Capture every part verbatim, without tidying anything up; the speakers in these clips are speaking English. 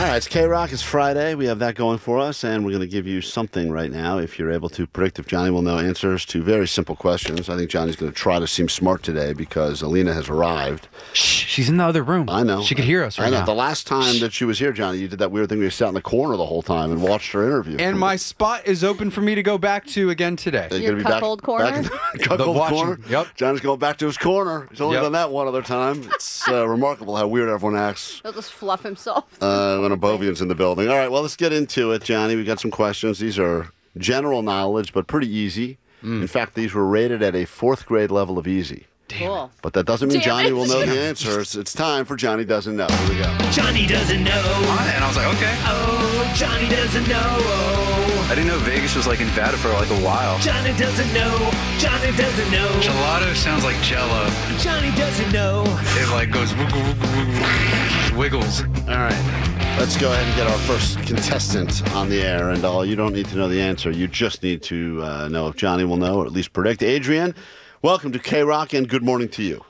right, it's K-Rock. It's Friday. We have that going for us, and we're going to give you something right now if you're able to predict if Johnny will know answers to very simple questions. I think Johnny's going to try to seem smart today because Alina has arrived. Shh, she's in the other room. I know. She could hear us right I know. now. The last time that she was here, Johnny, you did that weird thing where you sat in the corner the whole time and watched her interview. And my spot is open for me to go back to again today. Are you Your gonna be back- cuckold corner? back in the cuckold watching- corner? yep. Johnny's going back to his corner. He's only Yep. done that one other time. It's uh, remarkable how weird everyone acts He'll just fluff himself. uh, when a Bovian's in the building. All right, well, let's get into it, Johnny. We got some questions. These are general knowledge, but pretty easy. Mm. In fact, these were rated at a fourth grade level of easy. Cool. But that doesn't mean Damn Johnny it. will know the answers. It's time for Johnny Doesn't Know. Here we go. Johnny doesn't know. And I was like, okay. Oh, Johnny doesn't know. Oh, I didn't know Vegas was like in Nevada for like a while. Johnny doesn't know. Johnny doesn't know. Gelato sounds like Jello. Johnny doesn't know. It like goes wiggle, wiggle, wiggle, wiggles. All right, let's go ahead and get our first contestant on the air. And all you don't need to know the answer. You just need to uh, know if Johnny will know or at least predict. Adrian, welcome to K-Rock and good morning to you.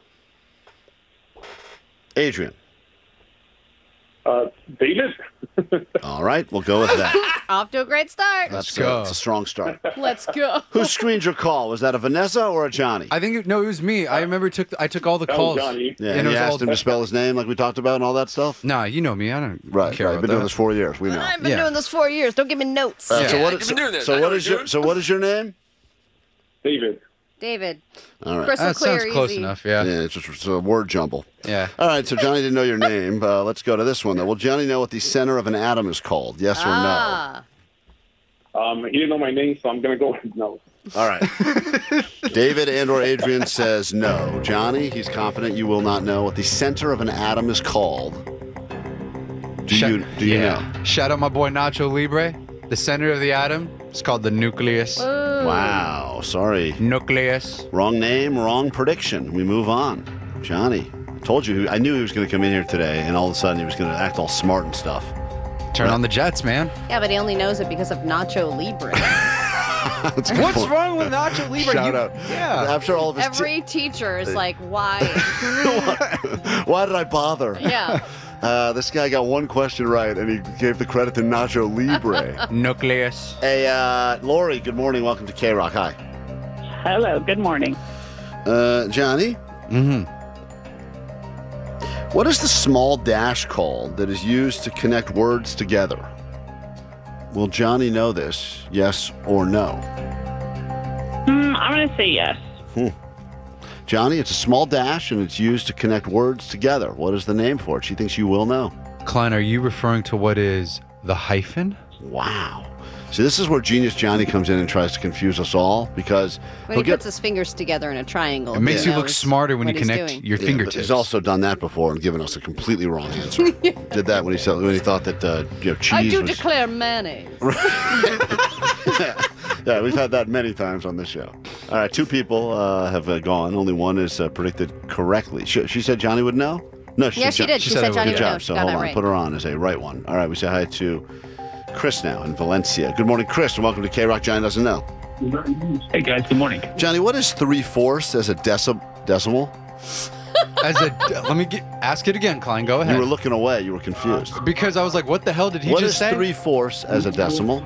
Adrian. Uh, David? All right, we'll go with that. Off to a great start. That's go. A, that's a strong start. Let's go. Who screened your call? Was that a Vanessa or a Johnny? I think it, no, it was me. I remember took I took all the That calls. was Johnny. Yeah, and and it you was asked all- him to spell his name like we talked about and all that stuff? Nah, you know me. I don't Right, care right. about Been doing that. this four years. We know. I've been Yeah. doing this four years. Don't give me notes. Uh, so Yeah, what, I've is, been doing this. so I what know is what your you're so what is your name? David. David. All right. Crystal That clear, sounds close easy. enough. Yeah. Yeah, it's just it's a word jumble. Yeah. All right, so Johnny didn't know your name. Uh, let's go to this one, though. Will Johnny know what the center of an atom is called? Yes or Ah. Um, he didn't know my name, so I'm going to go with no. no? All right. David and or Adrian says no. Johnny, he's confident you will not know what the center of an atom is called. Do Shout- you do you yeah. know? Shout out my boy Nacho Libre. The center of the atom is called the nucleus. Ooh. Wow, sorry. Nucleus. Wrong name, wrong prediction. We move on. Johnny, told you, I knew he was going to come in here today, and all of a sudden he was going to act all smart and stuff. Turn on the Jets, man. Yeah, but he only knows it because of Nacho Libre. That's a good What's point. wrong with Nacho Libre? Shout You- out. Yeah. After all of his Every teacher is like, why? Why did I bother? Yeah. Uh, this guy got one question right, and he gave the credit to Nacho Libre. Nucleus. Hey, uh, Lori, good morning. Welcome to K-Rock. Hi. Hello, good morning. Uh, Johnny, Mm-hmm. what is the small dash called that is used to connect words together? Will Johnny know this, yes or no? Hmm, I'm going to say yes. Johnny, it's a small dash, and it's used to connect words together. What is the name for it? She thinks you will know. Klein, are you referring to what is the hyphen? Wow. See, this is where Genius Johnny comes in and tries to confuse us all because When he'll he get puts his fingers together in a triangle. It makes he you look knows smarter when what you he's connect doing. your Yeah, but fingertips. He's also done that before and given us a completely wrong answer. Did that when he said when he thought that uh, you know cheese I do was. declare mayonnaise. Yeah, we've had that many times on this show. All right, two people uh, have uh, gone. Only one is uh, predicted correctly. She, she said Johnny would know. No, she Yeah, said she Jo- did. She, said I said would. Johnny Good would know. job. She So got hold that on, right. put her on as a right one. All right, we say hi to Chris now in Valencia. Good morning, Chris, and welcome to K-Rock. Johnny doesn't know. Hey, guys, good morning. Johnny, what is three-fourths as a deci- decimal? As a, let me get, ask it again, Klein. Go ahead. You were looking away. You were confused. Because I was like, what the hell did he What just is say? three-fourths as a decimal?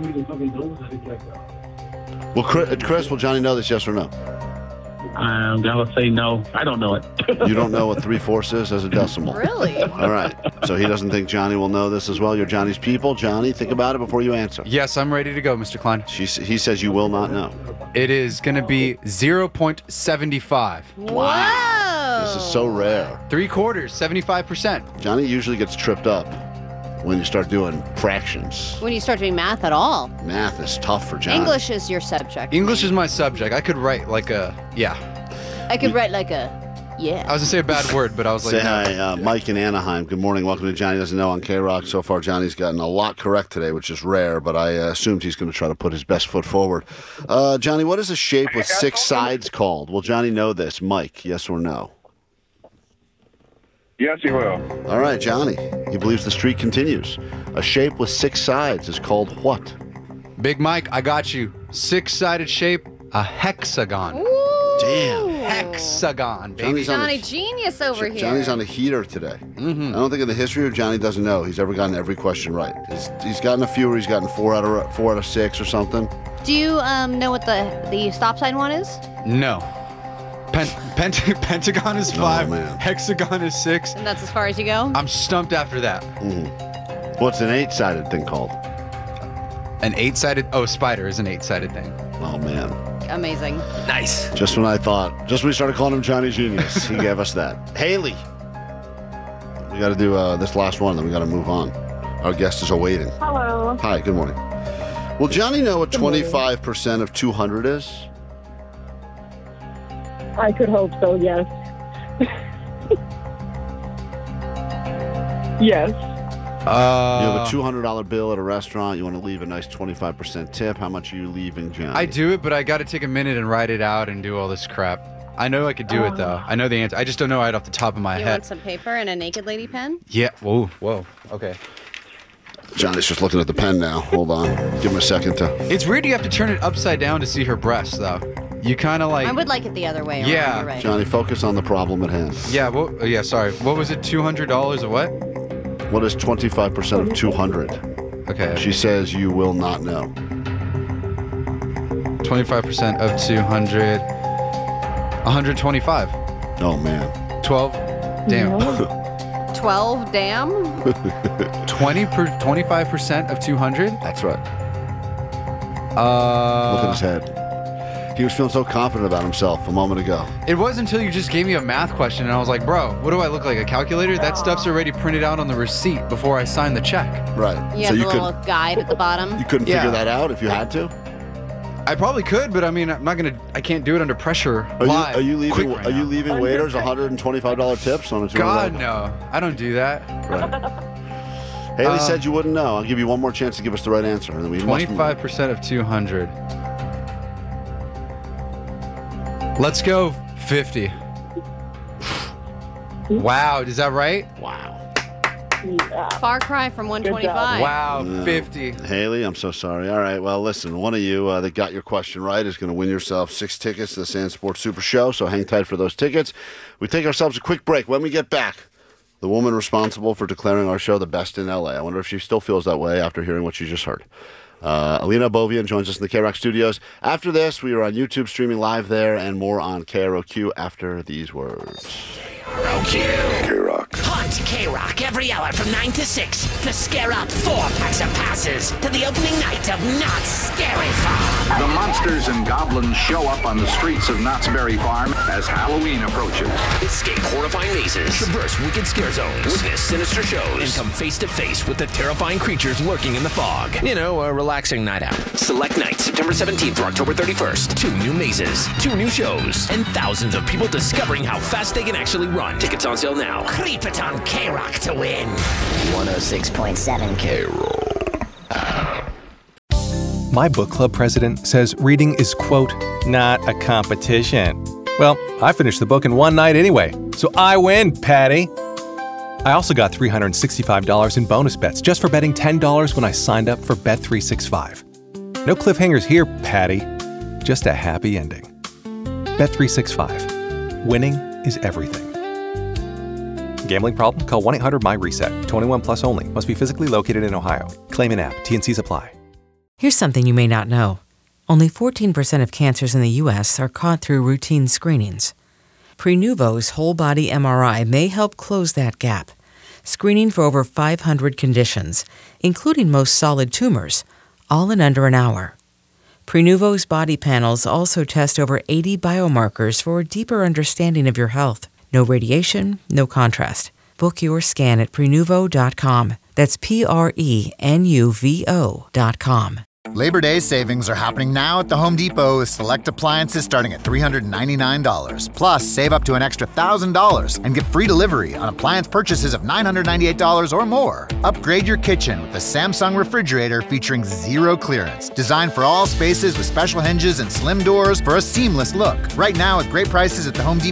Well, Chris, Chris, will Johnny know this, yes or no? I'm going to say no. I don't know it. You don't know what three-fourths is as a decimal. Really? All right. So he doesn't think Johnny will know this as well. You're Johnny's people. Johnny, think about it before you answer. Yes, I'm ready to go, Mister Klein. She, s- he says you will not know. It is going to be zero point seven five. Wow. This is so rare. Three quarters, seventy-five percent. Johnny usually gets tripped up when you start doing fractions. When you start doing math at all. Math is tough for Johnny. English is your subject. English is my subject. I could write like a, yeah. I could write like a, yeah. I was going to say a bad word, but I was like, Say no. hi, uh, Mike in Anaheim. Good morning. Welcome to Johnny Doesn't Know on K-Rock. So far, Johnny's gotten a lot correct today, which is rare, but I uh, assumed he's going to try to put his best foot forward. Uh, Johnny, what is a shape with six sides called? Will Johnny know this? Mike, yes or no? Yes, you will. All right, Johnny. He believes the streak continues. A shape with six sides is called what? Big Mike, I got you. Six-sided shape, a hexagon. Damn. hexagon, baby. Johnny's on a- Johnny genius over Jo- here. Johnny's on a heater today. Mm-hmm. I don't think in the history of Johnny Doesn't Know he's ever gotten every question right. He's, he's gotten a few where he's gotten four out of four out of six or something. Do you um know what the the stop sign one is? No. Pen- pent- Pentagon is five. man. Hexagon is six. And that's as far as you go? I'm stumped after that. What's an eight-sided thing called? An eight-sided. Oh, spider is an eight-sided thing. Oh man. Amazing. Nice. Just when I thought, just when we started calling him Johnny Genius, he gave us that. Haley. We got to do uh, this last one, then we got to move on. Our guest is awaiting. Hello. Hi, good morning. Will Johnny know what twenty-five percent of two hundred is? I could hope so, yes. Yes. Uh, You have a two hundred dollar bill at a restaurant. You want to leave a nice twenty-five percent tip. How much are you leaving, Johnny? I do it, but I got to take a minute and write it out and do all this crap. I know I could do it though. I know the answer. I just don't know it off the top of my You head. want some paper and a naked lady pen? Yeah. Whoa. Whoa. Okay. Johnny's just looking at the pen now. Hold on. Give him a second to. It's weird you have to turn it upside down to see her breasts, though. You kind of like. I would like it the other way around. Yeah. You're right. Johnny, focus on the problem at hand. Yeah. Well. oh, Yeah. Sorry. What was it? Two hundred dollars or what? What is twenty-five percent of two hundred? Okay. She says you will not know. Twenty-five percent of two hundred. One hundred twenty-five. Oh, man. Twelve. Damn. twelve, damn? Twenty per. Twenty-five percent of two hundred. That's right. Uh. Look at his head. He was feeling so confident about himself a moment ago. It wasn't until you just gave me a math question and I was like, bro, what do I look like? A calculator? That stuff's already printed out on the receipt before I sign the check. Right. You so have you the could little guide at the bottom. you couldn't Yeah. figure that out if you had to? I probably could, but I mean, I'm not gonna. I can't do it under pressure. Are you, live, are you leaving quick right are you now. leaving waiters one hundred twenty-five dollar tips on a two hundred God no, I don't do that. Haley Uh, said you wouldn't know. I'll give you one more chance to give us the right answer. And then we must move. Twenty-five percent of two hundred. Let's go fifty. Wow, is that right? Wow. Yeah. Far cry from one twenty-five. Wow, No. fifty. Haley, I'm so sorry. All right, well, listen, one of you uh, that got your question right is going to win yourself six tickets to the Sand Sports Super Show, so hang tight for those tickets. We take ourselves a quick break. When we get back, the woman responsible for declaring our show the best in L A. I wonder if she still feels that way after hearing what you just heard. Uh, Alina Bovian joins us in the K-Rock studios. After this, we are on YouTube streaming live there and more on K R O Q after these words. K-Rock. Hunt K-Rock every hour from nine to six to scare up four packs of passes to the opening night of Knott's Scary Farm. The monsters and goblins show up on the streets of Knott's Berry Farm as Halloween approaches. Escape horrifying mazes, traverse wicked scare zones, witness sinister shows, and come face to face with the terrifying creatures lurking in the fog. You know, a relaxing night out. Select night, September seventeenth through October thirty-first. Two new mazes, two new shows, and thousands of people discovering how fast they can actually run. Tickets on sale now. Creep it on K-Rock to win. one oh six point seven K-Roll. My book club president says reading is, quote, not a competition. Well, I finished the book in one night anyway, so I win, Patty. I also got three hundred sixty-five dollars in bonus bets just for betting ten dollars when I signed up for Bet three sixty-five. No cliffhangers here, Patty. Just a happy ending. Bet three sixty-five. Winning is everything. Gambling problem? Call one eight hundred my reset. twenty-one plus only. Must be physically located in Ohio. Claim in app. T N Cs apply. Here's something you may not know. Only fourteen percent of cancers in the U S are caught through routine screenings. Prenuvo's whole-body M R I may help close that gap, screening for over five hundred conditions, including most solid tumors, all in under an hour. Prenuvo's body panels also test over eighty biomarkers for a deeper understanding of your health. No radiation, no contrast. Book your scan at Prenuvo dot com. That's P R E N U V O dot com. Labor Day savings are happening now at the Home Depot with select appliances starting at three hundred ninety-nine dollars. Plus, save up to an extra one thousand dollars and get free delivery on appliance purchases of nine hundred ninety-eight dollars or more. Upgrade your kitchen with the Samsung refrigerator featuring zero clearance. Designed for all spaces with special hinges and slim doors for a seamless look. Right now at great prices at the Home Depot.